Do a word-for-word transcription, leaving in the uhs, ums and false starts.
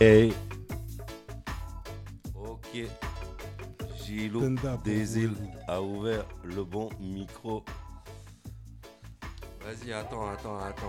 Hey. Ok. Gilou des îles a ouvert le bon micro. Vas-y, attends, attends, attends.